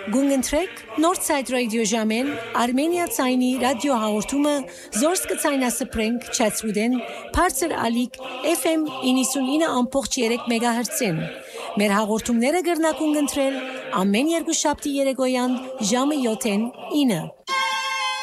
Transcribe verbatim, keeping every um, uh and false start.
Գունգընտրեք Northside Radio ժամեն Armenia ցայնի ռադիո հաղորդումը զորս կցայնասպրենք Chatswood-ին բարձր ալիք F M ninety-nine point three մեգահերցին։ Մեր հաղորդումները կրնակուն ընտրել ամեն երկուշաբթի երեկոյան ժամը յոթին ինը։